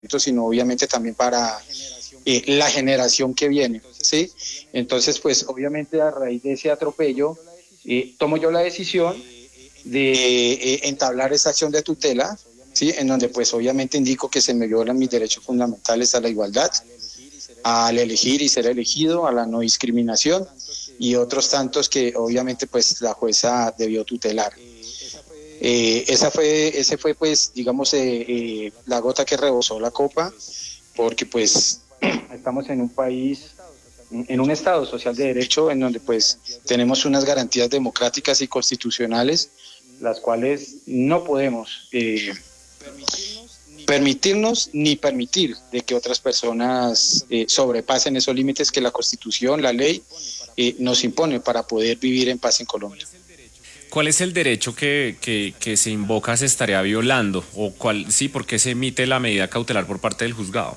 sino obviamente también para la generación que viene, ¿sí? Entonces, pues obviamente a raíz de ese atropello, tomo yo la decisión de entablar esa acción de tutela, ¿sí? En donde pues obviamente indico que se me violan mis derechos fundamentales a la igualdad, al elegir y ser elegido, a la no discriminación y otros tantos que obviamente pues la jueza debió tutelar. Ese fue pues digamos la gota que rebosó la copa, porque pues estamos en un país, en un Estado social de derecho en donde pues tenemos unas garantías democráticas y constitucionales, las cuales no podemos permitirnos ni permitir de que otras personas sobrepasen esos límites que la Constitución, la ley nos impone para poder vivir en paz en Colombia. ¿Cuál es el derecho que se invoca se estaría violando? ¿O por qué se emite la medida cautelar por parte del juzgado?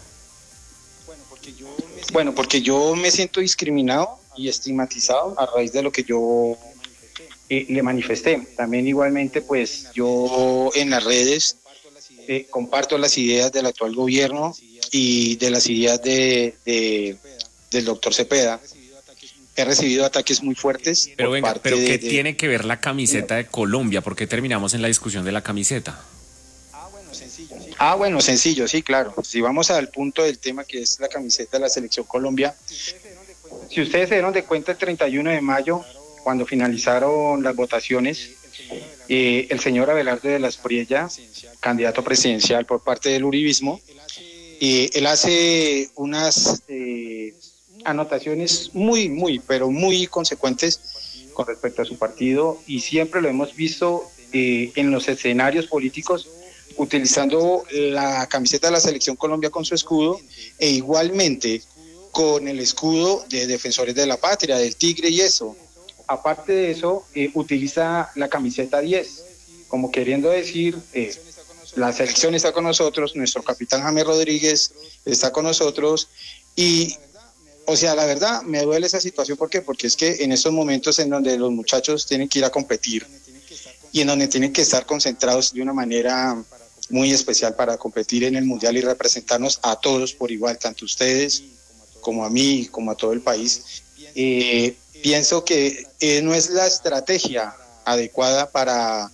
Bueno, porque yo me siento discriminado y estigmatizado a raíz de lo que yo le manifesté. También igualmente, pues yo en las redes comparto las ideas del actual gobierno y de las ideas del doctor Cepeda. He recibido ataques muy fuertes. Pero venga, pero ¿qué tiene que ver la camiseta de Colombia? ¿Por qué terminamos en la discusión de la camiseta? Bueno, sencillo, sí, claro. Si vamos al punto del tema que es la camiseta de la Selección Colombia, si ustedes se dieron de cuenta el 31 de mayo, cuando finalizaron las votaciones, el señor Abelardo de la Espriella, candidato presidencial por parte del uribismo, él hace unas anotaciones pero muy consecuentes con respecto a su partido, y siempre lo hemos visto en los escenarios políticos utilizando la camiseta de la Selección Colombia con su escudo, e igualmente con el escudo de Defensores de la Patria, del Tigre y eso. Aparte de eso, utiliza la camiseta 10, como queriendo decir, la selección está con nosotros, nuestro capitán James Rodríguez está con nosotros, y o sea, la verdad, me duele esa situación. ¿Por qué? Porque es que en estos momentos en donde los muchachos tienen que ir a competir y en donde tienen que estar concentrados de una manera muy especial para competir en el Mundial y representarnos a todos por igual, tanto ustedes como a mí, como a todo el país, pienso que no es la estrategia adecuada para,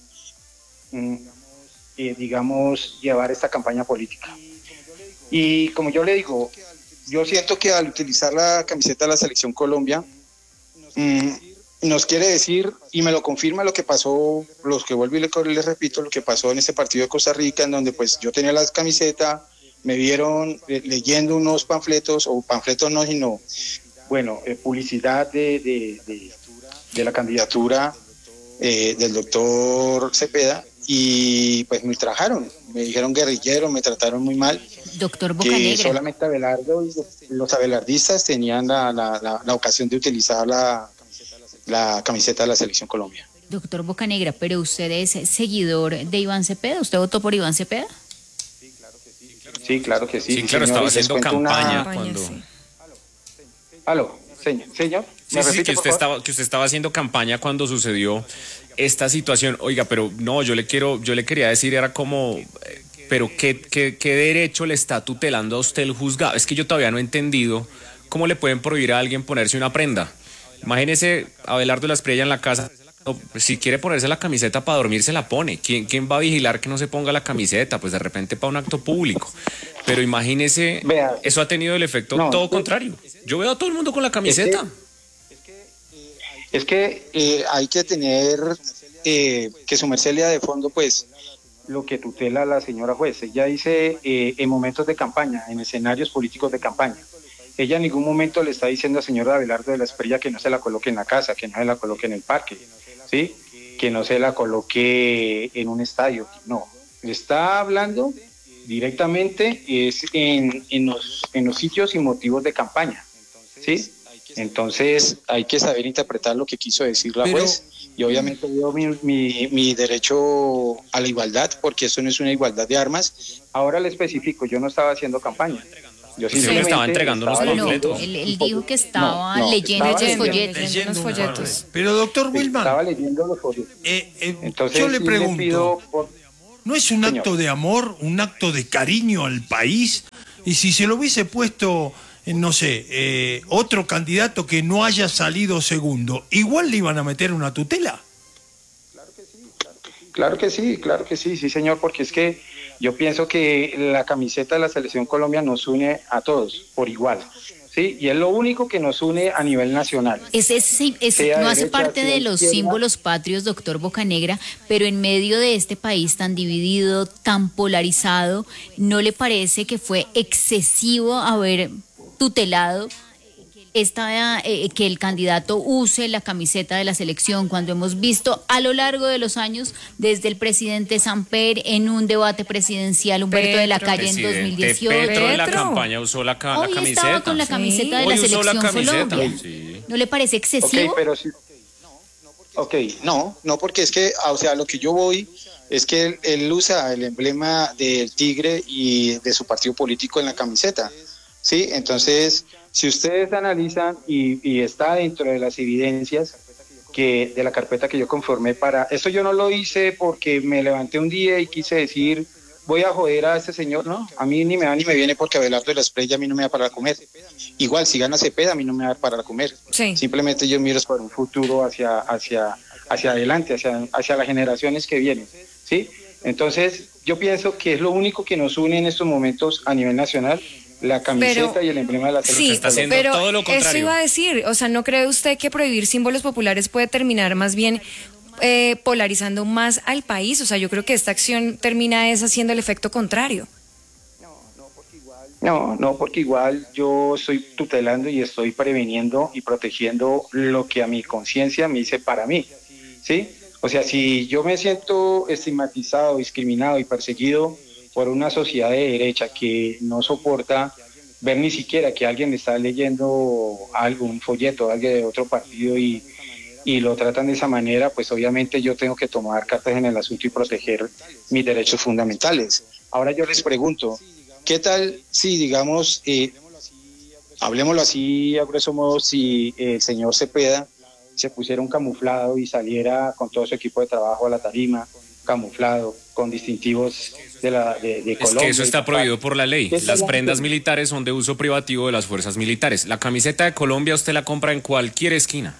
digamos, llevar esta campaña política. Y como yo le digo, yo siento que al utilizar la camiseta de la Selección Colombia, nos quiere decir, y me lo confirma lo que pasó, los que vuelvo y les repito, lo que pasó en este partido de Costa Rica, en donde pues yo tenía la camiseta, me vieron leyendo unos panfletos, o panfletos no, sino, bueno, publicidad de la candidatura del doctor Cepeda, y pues me ultrajaron, me dijeron guerrillero, me trataron muy mal. Doctor Bocanegra. Que solamente Abelardo y los abelardistas tenían la ocasión de utilizar la camiseta de la Selección Colombia. Doctor Bocanegra, pero usted es seguidor de Iván Cepeda, ¿usted votó por Iván Cepeda? Sí, claro que sí. Sí, claro, señor, estaba haciendo campaña cuando... Sí. Aló, señor. Sí, que usted estaba haciendo campaña cuando sucedió esta situación. Oiga, pero no, yo le quería decir, era como... Pero ¿qué derecho le está tutelando a usted el juzgado? Es que yo todavía no he entendido cómo le pueden prohibir a alguien ponerse una prenda. Imagínese Abelardo de la Espriella en la casa. Si quiere ponerse la camiseta para dormir, se la pone. ¿Quién va a vigilar que no se ponga la camiseta? Pues de repente para un acto público. Pero imagínese, eso ha tenido el efecto todo contrario. Yo veo a todo el mundo con la camiseta. Es que hay que tener que su merced lea de fondo, pues, lo que tutela la señora juez. Ella dice en momentos de campaña, en escenarios políticos de campaña. Ella en ningún momento le está diciendo al señor Abelardo de la Espriella que no se la coloque en la casa, que no se la coloque en el parque, ¿sí? Que no se la coloque en un estadio. No, le está hablando directamente es en los sitios y motivos de campaña, ¿sí? Entonces hay que saber interpretar lo que quiso decir la juez. Y obviamente yo mi derecho a la igualdad, porque esto no es una igualdad de armas. Ahora le especifico, yo no estaba haciendo campaña. Yo simplemente estaba entregando unos panfletos. Él dijo que estaba leyendo los folletos. Pero doctor Wilman, estaba leyendo los folletos. Entonces yo le pregunto, ¿No es un Señor. acto de amor, un acto de cariño al país? Y si se lo hubiese puesto, no sé, otro candidato que no haya salido segundo, ¿igual le iban a meter una tutela? Claro que sí, sí señor, porque es que yo pienso que la camiseta de la Selección Colombia nos une a todos por igual, ¿sí? Y es lo único que nos une a nivel nacional. No hace derecha, parte sea de los izquierda. símbolos patrios, doctor Bocanegra, pero en medio de este país tan dividido, tan polarizado, ¿no le parece que fue excesivo haber tutelado que el candidato use la camiseta de la selección, cuando hemos visto a lo largo de los años, desde el presidente Samper en un debate presidencial, Humberto de la Calle en Presidente 2018? Petro en la Petro. campaña usó la Hoy camiseta. estaba con la camiseta de Hoy la usó la selección camiseta, Colombia. sí. ¿No le parece Ok, excesivo? pero sí. Ok, no, porque es que, o sea, lo que yo voy es que él usa el emblema del tigre y de su partido político en la camiseta, ¿sí? Entonces, si ustedes analizan y está dentro de las evidencias que de la carpeta que yo conformé para... Esto yo no lo hice porque me levanté un día y quise decir, voy a joder a este señor, ¿no? A mí ni me va ni me viene porque Abelardo de la Espriella a mí no me va para comer. Igual, si gana Cepeda, a mí no me va a dar para comer. Sí. Simplemente yo miro por un futuro hacia adelante, hacia las generaciones que vienen, ¿sí? Entonces, yo pienso que es lo único que nos une en estos momentos a nivel nacional, la camiseta Pero- y el emblema de la selección. Sí, está haciendo pero todo lo eso contrario. iba a decir, o sea, ¿no cree usted que prohibir símbolos populares puede terminar más bien polarizando más al país? O sea, yo creo que esta acción termina haciendo el efecto contrario. No, porque igual yo estoy tutelando y estoy previniendo y protegiendo lo que a mi conciencia me dice para mí, ¿sí? O sea, si yo me siento estigmatizado, discriminado y perseguido por una sociedad de derecha que no soporta ver ni siquiera que alguien está leyendo algún folleto, alguien de otro partido y lo tratan de esa manera, pues obviamente yo tengo que tomar cartas en el asunto y proteger mis derechos fundamentales. Ahora yo les pregunto, ¿qué tal si, digamos, hablemoslo así a grueso modo, si el señor Cepeda se pusiera un camuflado y saliera con todo su equipo de trabajo a la tarima, camuflado, con distintivos de Es Colombia? que eso está prohibido por la ley. ¿Qué está Las hablando? prendas militares son de uso privativo de las fuerzas militares. La camiseta de Colombia usted la compra en cualquier esquina.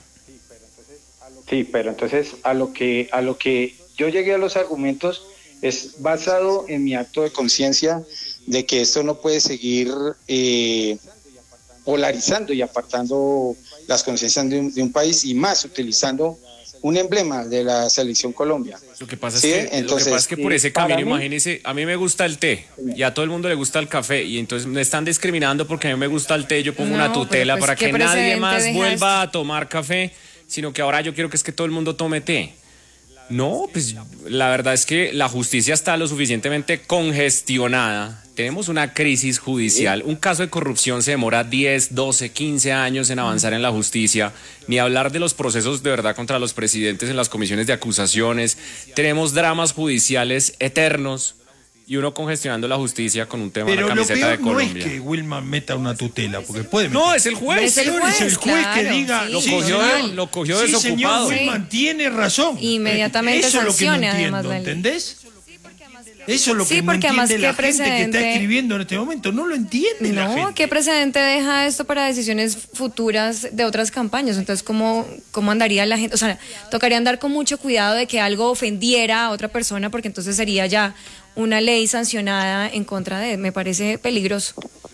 Sí, pero entonces a lo que yo llegué a los argumentos es basado en mi acto de conciencia de que esto no puede seguir polarizando y apartando las conciencias de un país, y más utilizando un emblema de la Selección Colombia. Lo que pasa Sí, es que, entonces, lo que pasa es que por ese para camino, mí- imagínese, a mí me gusta el té y a todo el mundo le gusta el café y entonces me están discriminando porque a mí me gusta el té, yo pongo No, una pero tutela pues, para ¿qué que nadie precedente más deja vuelva a tomar café, sino que ahora yo quiero que es que todo el mundo tome té. No, pues la verdad es que la justicia está lo suficientemente congestionada. Tenemos una crisis judicial. Un caso de corrupción se demora 10, 12, 15 años en avanzar en la justicia. Ni hablar de los procesos de verdad contra los presidentes en las comisiones de acusaciones. Tenemos dramas judiciales eternos y uno congestionando la justicia con un tema de la Pero lo camiseta de peor no es Colombia. que Wilman meta una tutela, porque puede meter. No, es el juez. Es el juez, Es el juez que claro, diga, sí. Lo sí, cogió, señor. lo cogió Sí, desocupado. señor Wilman, tiene razón. Inmediatamente Eso es lo que no sancione, entiendo, además, la ley. ¿entendés? Eso es lo Sí, que no porque además, entiende la ¿qué gente que está precedente? escribiendo en este momento. No lo entiende la No, gente. ¿qué precedente deja esto para decisiones futuras de otras campañas? Entonces, ¿cómo andaría la gente? O sea, tocaría andar con mucho cuidado de que algo ofendiera a otra persona, porque entonces sería ya una ley sancionada en contra de. Me parece peligroso.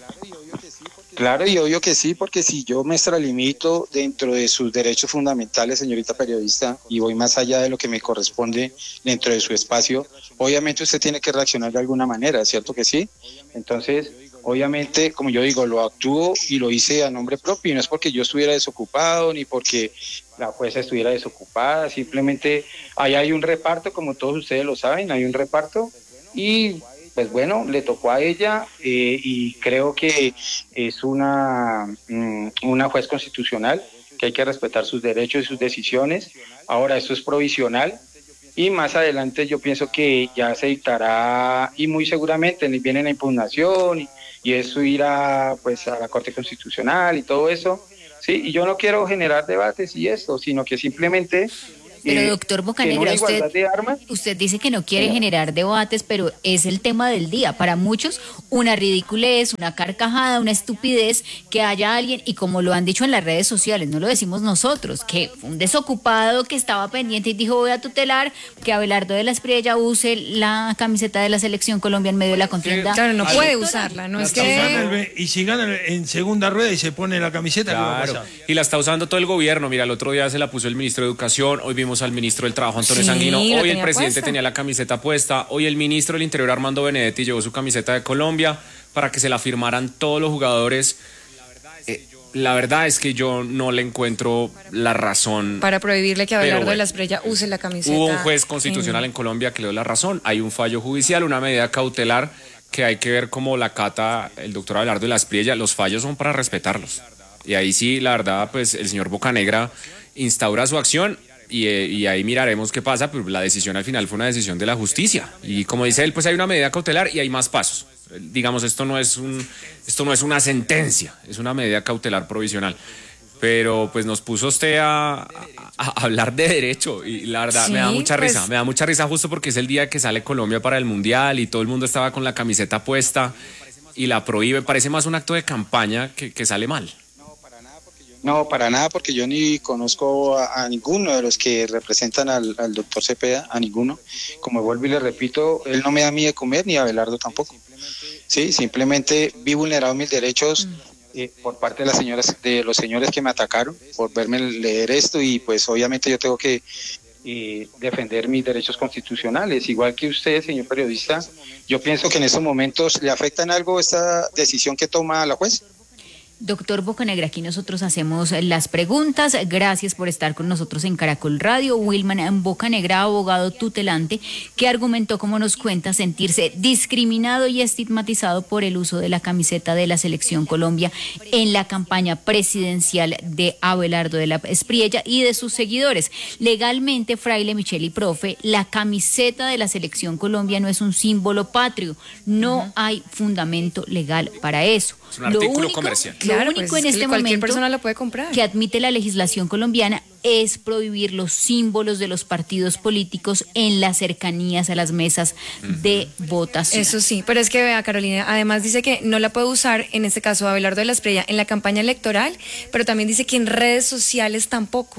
Claro, y obvio que sí, porque si yo me extralimito dentro de sus derechos fundamentales, señorita periodista, y voy más allá de lo que me corresponde dentro de su espacio, obviamente usted tiene que reaccionar de alguna manera, ¿cierto que sí? Entonces, obviamente, como yo digo, lo actúo y lo hice a nombre propio, y no es porque yo estuviera desocupado, ni porque la jueza estuviera desocupada, simplemente ahí hay un reparto, como todos ustedes lo saben, hay un reparto, y pues bueno, le tocó a ella, y creo que es una juez constitucional, que hay que respetar sus derechos y sus decisiones. Ahora, esto es provisional y más adelante yo pienso que ya se dictará, y muy seguramente viene la impugnación y eso irá pues a la Corte Constitucional y todo eso. Sí, y yo no quiero generar debates y esto, sino que simplemente Pero doctor Bocanegra, usted dice que no quiere generar debates, pero es el tema del día. Para muchos, una ridiculez, una carcajada, una estupidez que haya alguien, y como lo han dicho en las redes sociales, no lo decimos nosotros, que un desocupado que estaba pendiente y dijo voy a tutelar que Abelardo de la Espriella use la camiseta de la Selección Colombia en medio de la contienda. Claro, no puede usarla, no es que... Y si gana en segunda rueda y se pone la camiseta, ¿qué va a pasar? Y la está usando todo el gobierno. Mira, el otro día se la puso el ministro de Educación, hoy vimos al ministro del Trabajo, Antonio Sanguino, hoy el presidente tenía la camiseta puesta, hoy el ministro del Interior, Armando Benedetti, llevó su camiseta de Colombia para que se la firmaran todos los jugadores. La verdad es que yo no le encuentro la razón. Para prohibirle que Abelardo de la Espriella use la camiseta. Hubo un juez constitucional en Colombia que le dio la razón. Hay un fallo judicial, una medida cautelar que hay que ver cómo la cata el doctor Abelardo de la Espriella. Los fallos son para respetarlos. Y ahí sí, la verdad, pues el señor Bocanegra instaura su acción y ahí miraremos qué pasa, pero la decisión al final fue una decisión de la justicia. Y como dice él, pues hay una medida cautelar y hay más pasos. Digamos, esto no es una sentencia, es una medida cautelar provisional. Pero pues nos puso usted a hablar de derecho y la verdad me da mucha risa justo porque es el día que sale Colombia para el Mundial y todo el mundo estaba con la camiseta puesta y la prohíbe. Parece más un acto de campaña que sale mal. No, para nada, porque yo ni conozco a ninguno de los que representan al doctor Cepeda, a ninguno. Como vuelvo y le repito, él no me da a mí de comer, ni a Abelardo tampoco. Sí, simplemente vi vulnerados mis derechos por parte de los señores que me atacaron, por verme leer esto, y pues obviamente yo tengo que defender mis derechos constitucionales. Igual que usted, señor periodista, yo pienso que en estos momentos le afecta en algo esta decisión que toma la juez. Doctor Bocanegra, aquí nosotros hacemos las preguntas. Gracias por estar con nosotros en Caracol Radio. Wilman Bocanegra, abogado tutelante, que argumentó, como nos cuenta, sentirse discriminado y estigmatizado por el uso de la camiseta de la Selección Colombia en la campaña presidencial de Abelardo de la Espriella y de sus seguidores. Legalmente, Fraile Micheli, profe, la camiseta de la Selección Colombia no es un símbolo patrio. No hay fundamento legal para eso. Es un artículo comercial. Lo único pues en este cualquier momento persona lo puede comprar, que admite la legislación colombiana es prohibir los símbolos de los partidos políticos en las cercanías a las mesas de votación. Eso sí, pero es que vea, Carolina, además dice que no la puede usar, en este caso Abelardo de la Espriella, en la campaña electoral, pero también dice que en redes sociales tampoco.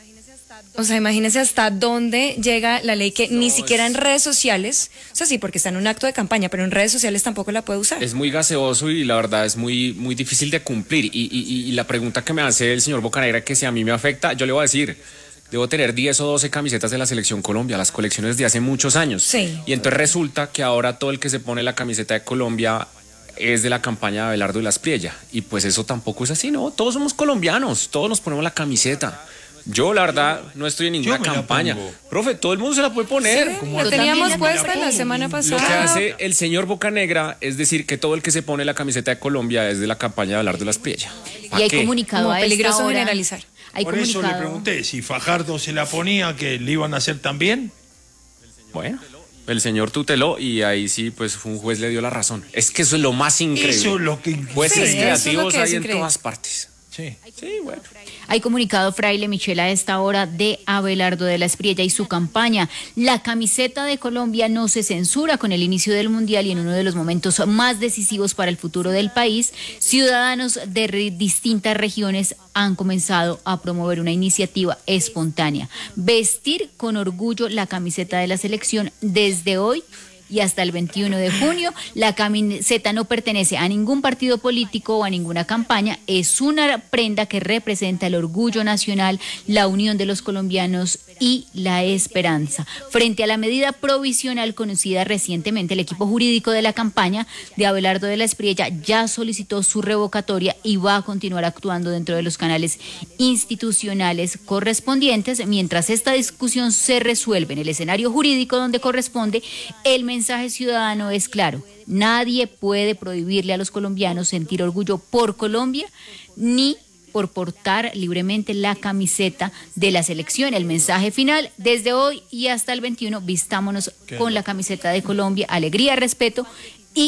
O sea, imagínese hasta dónde llega la ley, que ni siquiera en redes sociales, o sea, sí, porque está en un acto de campaña, pero en redes sociales tampoco la puede usar. Es muy gaseoso y la verdad es muy, muy difícil de cumplir. Y la pregunta que me hace el señor Bocanegra, que si a mí me afecta, yo le voy a decir, debo tener 10 o 12 camisetas de la Selección Colombia, las colecciones de hace muchos años. Sí. Y entonces resulta que ahora todo el que se pone la camiseta de Colombia es de la campaña de Abelardo de la Espriella. Y pues eso tampoco es así, ¿no? Todos somos colombianos, todos nos ponemos la camiseta. Yo, la verdad, no estoy en ninguna campaña. Profe, todo el mundo se la puede poner. Sí, la teníamos puesta la semana pasada. Lo que hace el señor Bocanegra es decir que todo el que se pone la camiseta de Colombia es de la campaña de Abelardo de la Espriella. Y hay comunicado como a peligroso esta hora, generalizar. Por eso le pregunté, si Fajardo se la ponía, ¿que le iban a hacer también? Bueno, el señor tuteló y ahí sí, pues un juez le dio la razón. Es que eso es lo más increíble. Eso es lo que... Jueces Sí, creativos hay en increíble. todas partes. Sí. Sí, bueno. Hay comunicado Fraile Michel a esta hora de Abelardo de la Espriella y su campaña. La camiseta de Colombia no se censura. Con el inicio del Mundial y en uno de los momentos más decisivos para el futuro del país, ciudadanos de distintas regiones han comenzado a promover una iniciativa espontánea. Vestir con orgullo la camiseta de la selección desde hoy y hasta el 21 de junio. La camiseta no pertenece a ningún partido político o a ninguna campaña. Es una prenda que representa el orgullo nacional, la unión de los colombianos y la esperanza. Frente a la medida provisional conocida recientemente, el equipo jurídico de la campaña de Abelardo de la Espriella ya solicitó su revocatoria y va a continuar actuando dentro de los canales institucionales correspondientes. Mientras esta discusión se resuelve en el escenario jurídico donde corresponde, el mensaje ciudadano es claro: nadie puede prohibirle a los colombianos sentir orgullo por Colombia ni por portar libremente la camiseta de la selección. El mensaje final: desde hoy y hasta el 21, vistámonos con la camiseta de Colombia, alegría, respeto y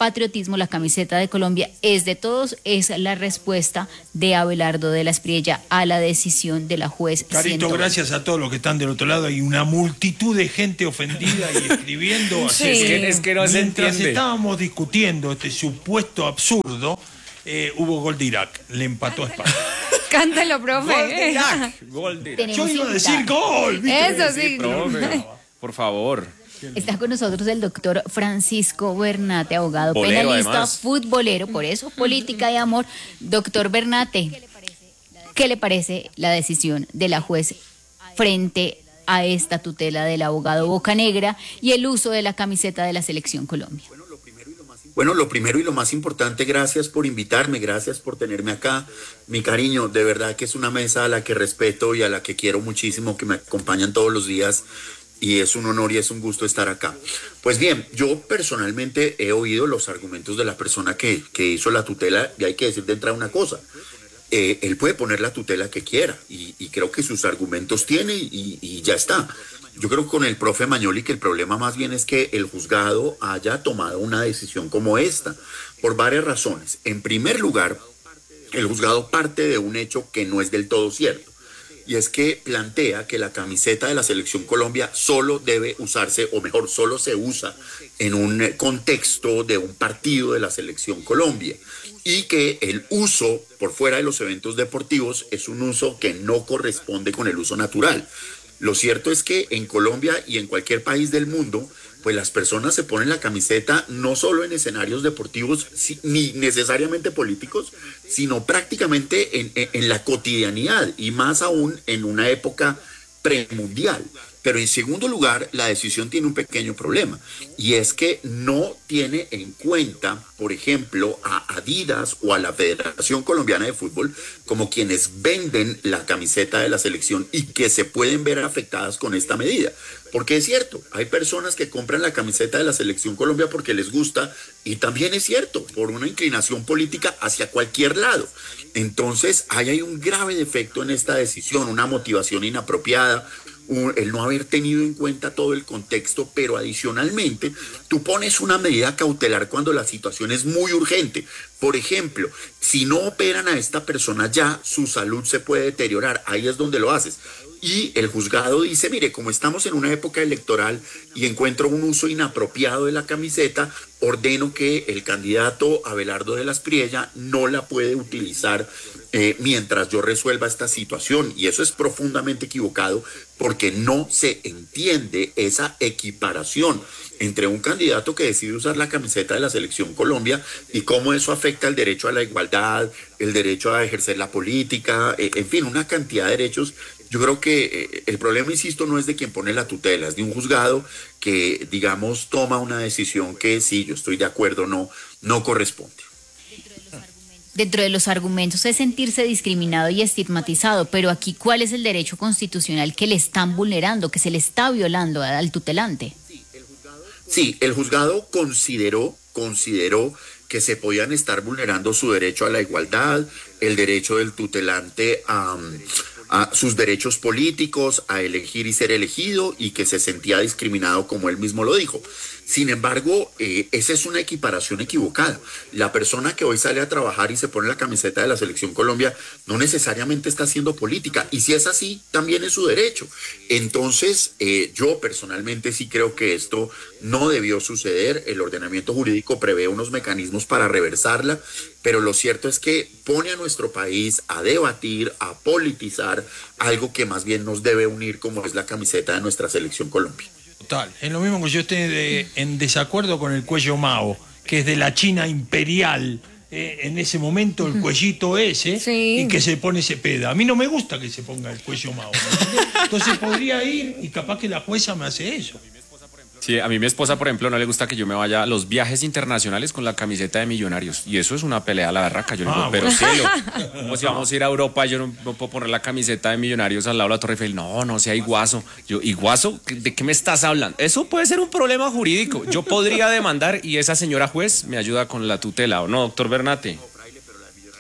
patriotismo, la camiseta de Colombia es de todos, es la respuesta de Abelardo de la Espriella a la decisión de la juez. Carito, gracias a todos los que están del otro lado. Hay una multitud de gente ofendida y escribiendo. Sí. Es que no se mientras entiende. estábamos discutiendo este supuesto absurdo, hubo gol de Irak. Le empató a España. Cántalo, profe. Gol de Irak, gol de Irak. Tenemos Yo iba a invitada. decir gol. ¿viste? Eso sí. Profe, por favor. Está con nosotros el doctor Francisco Bernate, abogado Bolero, penalista, además. futbolero, por eso, política y amor. Doctor Bernate, ¿qué le parece la decisión de la juez frente a esta tutela del abogado Bocanegra y el uso de la camiseta de la Selección Colombia? Bueno, lo primero y lo más importante, gracias por invitarme, gracias por tenerme acá. Mi cariño, de verdad que es una mesa a la que respeto y a la que quiero muchísimo, que me acompañan todos los días. Y es un honor y es un gusto estar acá. Pues bien, yo personalmente he oído los argumentos de la persona que hizo la tutela y hay que decir de entrada una cosa. Él puede poner la tutela que quiera y creo que sus argumentos tiene y ya está. Yo creo con el profe Magnoli que el problema más bien es que el juzgado haya tomado una decisión como esta por varias razones. En primer lugar, el juzgado parte de un hecho que no es del todo cierto. Y es que plantea que la camiseta de la Selección Colombia solo debe usarse, o mejor, solo se usa en un contexto de un partido de la Selección Colombia. Y que el uso por fuera de los eventos deportivos es un uso que no corresponde con el uso natural. Lo cierto es que en Colombia y en cualquier país del mundo, pues las personas se ponen la camiseta no solo en escenarios deportivos ni necesariamente políticos, sino prácticamente en la cotidianidad y más aún en una época premundial. Pero en segundo lugar, la decisión tiene un pequeño problema y es que no tiene en cuenta, por ejemplo, a Adidas o a la Federación Colombiana de Fútbol como quienes venden la camiseta de la selección y que se pueden ver afectadas con esta medida. Porque es cierto, hay personas que compran la camiseta de la Selección Colombia porque les gusta y también es cierto, por una inclinación política hacia cualquier lado. Entonces, ahí hay un grave defecto en esta decisión, una motivación inapropiada, el no haber tenido en cuenta todo el contexto, pero adicionalmente tú pones una medida cautelar cuando la situación es muy urgente. Por ejemplo, si no operan a esta persona ya, su salud se puede deteriorar, ahí es donde lo haces. Y el juzgado dice, mire, como estamos en una época electoral y encuentro un uso inapropiado de la camiseta, ordeno que el candidato Abelardo de la Espriella no la puede utilizar mientras yo resuelva esta situación. Y eso es profundamente equivocado porque no se entiende esa equiparación entre un candidato que decide usar la camiseta de la Selección Colombia y cómo eso afecta el derecho a la igualdad, el derecho a ejercer la política, en fin, una cantidad de derechos. Yo creo que el problema, insisto, no es de quien pone la tutela, es de un juzgado que, digamos, toma una decisión que sí, yo estoy de acuerdo, no corresponde. Dentro de los argumentos es sentirse discriminado y estigmatizado, pero aquí, ¿cuál es el derecho constitucional que le están vulnerando, que se le está violando al tutelante? Sí, el juzgado consideró que se podían estar vulnerando su derecho a la igualdad, el derecho del tutelante a sus derechos políticos, a elegir y ser elegido, y que se sentía discriminado, como él mismo lo dijo. Sin embargo, esa es una equiparación equivocada. La persona que hoy sale a trabajar y se pone la camiseta de la Selección Colombia no necesariamente está haciendo política, y si es así, también es su derecho. Entonces, yo personalmente sí creo que esto no debió suceder. El ordenamiento jurídico prevé unos mecanismos para reversarla, pero lo cierto es que pone a nuestro país a debatir, a politizar algo que más bien nos debe unir, como es la camiseta de nuestra Selección Colombia. Total, es lo mismo que yo esté en desacuerdo con el cuello Mao, que es de la China imperial, en ese momento el cuellito ese, Sí. y que se pone Cepeda. A mí no me gusta que se ponga el cuello Mao, ¿me entonces podría ir y capaz que la jueza me hace eso. Sí, a mí mi esposa, por ejemplo, no le gusta que yo me vaya a los viajes internacionales con la camiseta de Millonarios. Y eso es una pelea a la berraca. Yo le digo, pero cielo, como si vamos a ir a Europa, yo no puedo poner la camiseta de Millonarios al lado de la Torre Eiffel. No sea Iguazo. Yo, ¿Iguazo? ¿De qué me estás hablando? Eso puede ser un problema jurídico. Yo podría demandar y esa señora juez me ayuda con la tutela, ¿o no, doctor Bernate?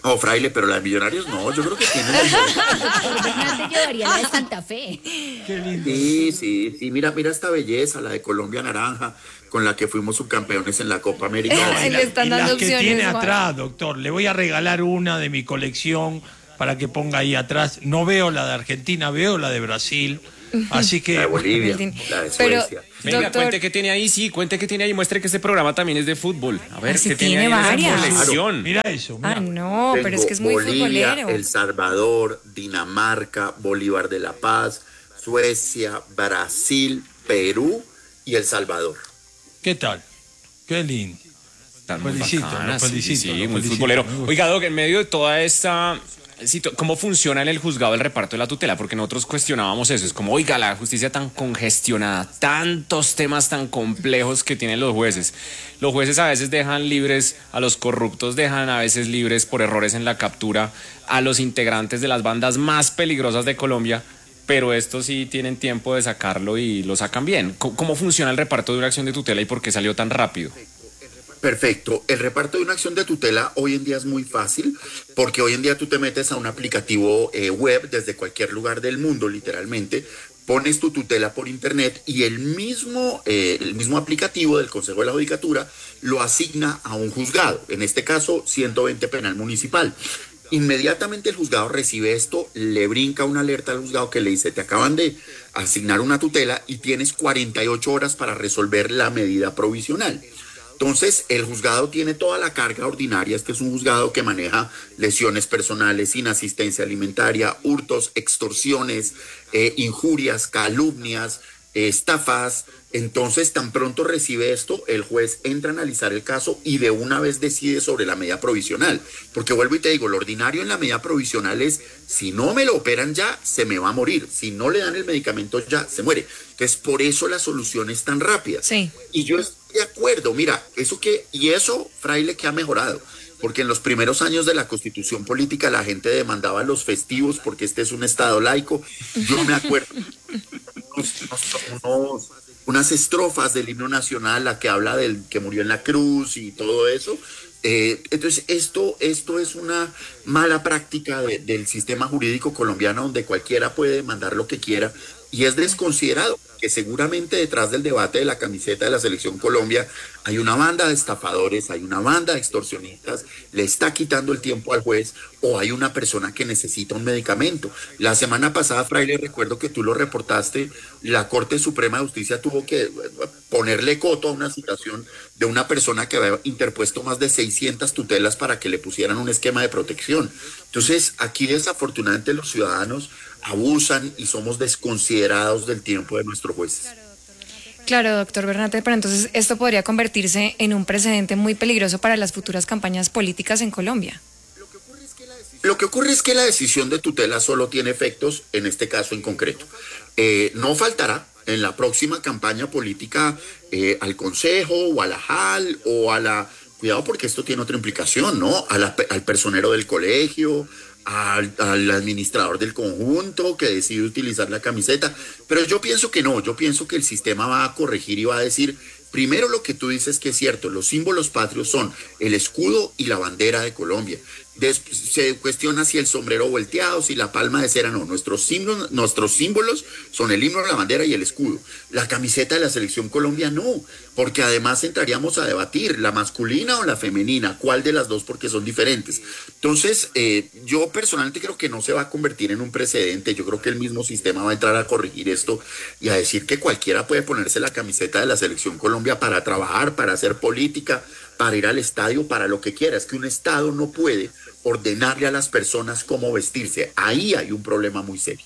Oh, Fraile, pero la de Millonarios no, yo creo que tiene Doctor Bernate llevaría la de Santa Fe. Qué lindo. Sí, mira esta belleza, la de Colombia naranja, con la que fuimos subcampeones en la Copa América. No, le están Y dando las que opciones, tiene Juan. atrás, doctor. Le voy a regalar una de mi colección para que ponga ahí atrás. No veo la de Argentina, veo la de Brasil. Así La de que Bolivia, la de Pero, Suecia. Venga, doctor, cuente qué tiene ahí, sí, cuente qué tiene ahí, muestre que este programa también es de fútbol. A ver, Así qué tiene tiene ahí en esa varias. colección. mira eso. Mira. no, pero es que es muy Tengo Bolivia, futbolero. El Salvador, Dinamarca, Bolívar de la Paz, Suecia, Brasil, Perú y El Salvador. ¿Qué tal? Qué lindo. Están muy Felicito, bacanas, lo felicito, sí, lo muy felicito, futbolero. me gusta. Oiga, Doc, en medio de toda esta ¿cómo funciona en el juzgado el reparto de la tutela? Porque nosotros cuestionábamos eso. Es como, oiga, la justicia tan congestionada, tantos temas tan complejos que tienen los jueces. Los jueces a veces dejan libres a los corruptos, dejan a veces libres por errores en la captura a los integrantes de las bandas más peligrosas de Colombia, pero estos sí tienen tiempo de sacarlo y lo sacan bien. ¿Cómo funciona el reparto de una acción de tutela y por qué salió tan rápido? Perfecto. El reparto de una acción de tutela hoy en día es muy fácil porque hoy en día tú te metes a un aplicativo web desde cualquier lugar del mundo, literalmente, pones tu tutela por internet y el mismo aplicativo del Consejo de la Judicatura lo asigna a un juzgado, en este caso 120 Penal Municipal. Inmediatamente el juzgado recibe esto, le brinca una alerta al juzgado que le dice, te acaban de asignar una tutela y tienes 48 horas para resolver la medida provisional. Entonces, el juzgado tiene toda la carga ordinaria. Este es un juzgado que maneja lesiones personales, inasistencia alimentaria, hurtos, extorsiones, injurias, calumnias, estafas. Entonces, tan pronto recibe esto, el juez entra a analizar el caso y de una vez decide sobre la medida provisional. Porque vuelvo y te digo, lo ordinario en la medida provisional es, si no me lo operan ya, se me va a morir. Si no le dan el medicamento ya, se muere. Entonces, por eso la solución es tan rápida. Sí. Y yo estoy de acuerdo, mira, eso, Fraile, que ha mejorado. Porque en los primeros años de la Constitución Política la gente demandaba los festivos porque este es un Estado laico. Yo me acuerdo unas estrofas del himno nacional, la que habla del que murió en la cruz y todo eso. Entonces, esto es una mala práctica del sistema jurídico colombiano donde cualquiera puede demandar lo que quiera y es desconsiderado, que seguramente detrás del debate de la camiseta de la Selección Colombia hay una banda de estafadores, hay una banda de extorsionistas, le está quitando el tiempo al juez o hay una persona que necesita un medicamento. La semana pasada, Fraile, recuerdo que tú lo reportaste, la Corte Suprema de Justicia tuvo que ponerle coto a una situación de una persona que había interpuesto más de 600 tutelas para que le pusieran un esquema de protección. Entonces, aquí desafortunadamente los ciudadanos abusan y somos desconsiderados del tiempo de nuestros jueces. Claro, doctor Bernate, pero entonces esto podría convertirse en un precedente muy peligroso para las futuras campañas políticas en Colombia. Lo que ocurre es que la decisión de tutela solo tiene efectos en este caso en concreto. No faltará en la próxima campaña política al Consejo o a la JAL o a la... Cuidado porque esto tiene otra implicación, ¿no? Al personero del colegio, al administrador del conjunto que decide utilizar la camiseta. Pero yo pienso que no, yo pienso que el sistema va a corregir y va a decir, primero lo que tú dices que es cierto, los símbolos patrios son el escudo y la bandera de Colombia. Se cuestiona si el sombrero volteado, si la palma de cera, no. Nuestros símbolos son el himno, la bandera y el escudo. La camiseta de la Selección Colombia no, porque además entraríamos a debatir la masculina o la femenina, cuál de las dos, porque son diferentes. Entonces, yo personalmente creo que no se va a convertir en un precedente. Yo creo que el mismo sistema va a entrar a corregir esto y a decir que cualquiera puede ponerse la camiseta de la Selección Colombia para trabajar, para hacer política, para ir al estadio, para lo que quiera. Es que un Estado no puede ordenarle a las personas cómo vestirse. Ahí hay un problema muy serio.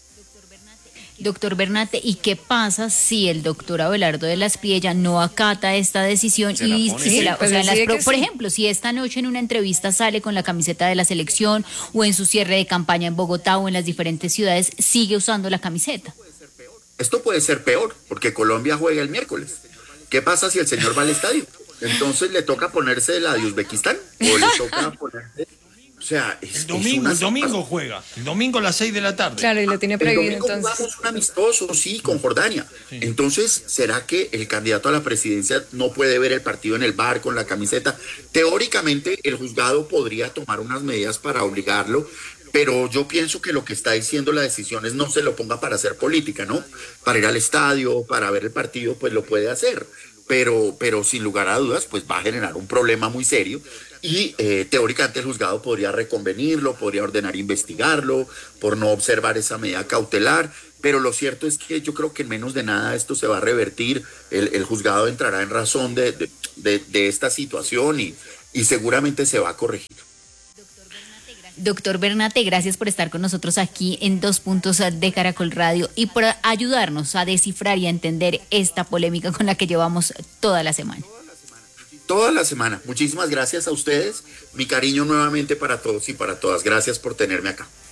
Doctor Bernate, ¿y qué pasa si el doctor Abelardo de la Espriella no acata esta decisión y si por ejemplo, si esta noche en una entrevista sale con la camiseta de la selección o en su cierre de campaña en Bogotá o en las diferentes ciudades, sigue usando la camiseta? Esto puede ser peor, porque Colombia juega el miércoles. ¿Qué pasa si el señor va al estadio? Entonces le toca ponerse la de Uzbekistán o le toca ponerse O sea, El domingo juega. El domingo a las 6 de la tarde. Claro, y lo tiene el prohibido domingo entonces. jugamos un amistoso, sí, con Jordania. Sí. Entonces, ¿será que el candidato a la presidencia no puede ver el partido en el bar con la camiseta? Teóricamente, el juzgado podría tomar unas medidas para obligarlo, pero yo pienso que lo que está diciendo la decisión es no se lo ponga para hacer política, ¿no? Para ir al estadio, para ver el partido, pues lo puede hacer. Pero sin lugar a dudas, pues va a generar un problema muy serio y teóricamente el juzgado podría reconvenirlo, podría ordenar investigarlo por no observar esa medida cautelar, pero lo cierto es que yo creo que en menos de nada esto se va a revertir, el juzgado entrará en razón de esta situación y seguramente se va a corregir. Doctor Bernate, gracias por estar con nosotros aquí en Dos Puntos de Caracol Radio y por ayudarnos a descifrar y a entender esta polémica con la que llevamos toda la semana. Toda la semana. Muchísimas gracias a ustedes. Mi cariño nuevamente para todos y para todas. Gracias por tenerme acá.